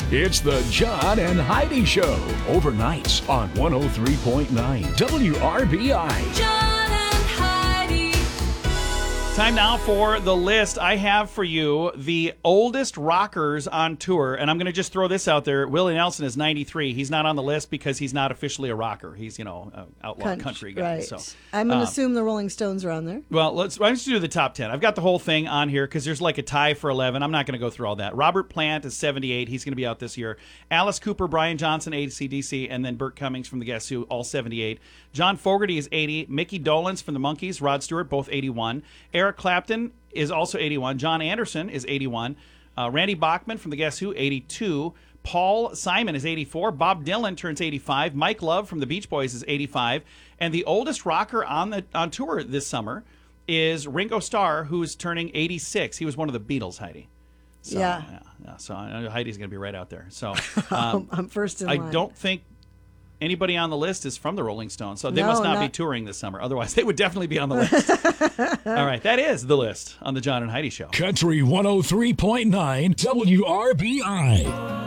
It's the John and Heidi Show, overnights on 103.9 WRBI. John and Heidi. Time now for the list. I have for you the oldest rockers on tour, and I'm going to just throw this out there. Willie Nelson is 93. He's not on the list because he's not officially a rocker. He's, outlaw country guy. Right. So I'm going to assume the Rolling Stones are on there. Well, let's do the top 10. I've got the whole thing on here because there's like a tie for 11. I'm not going to go through all that. Robert Plant is 78. He's going to be out this year. Alice Cooper, Brian Johnson, AC/DC, and then Burt Cummings from the Guess Who, all 78. John Fogerty is 80. Mickey Dolenz from the Monkees, Rod Stewart, both 81. Eric Clapton is also 81. John Anderson is 81. Randy Bachman from the Guess Who, 82. Paul Simon is 84. Bob Dylan turns 85. Mike Love from the Beach Boys is 85. And the oldest rocker on tour this summer is Ringo Starr, who's turning 86. He was one of the Beatles, Heidi. So, Yeah. So I know Heidi's going to be right out there. So I'm first in line. I don't think anybody on the list is from the Rolling Stones, so they No, must not be not- touring this summer. Otherwise, they would definitely be on the list. All right, that is the list on the John and Heidi Show. Country 103.9 WRBI.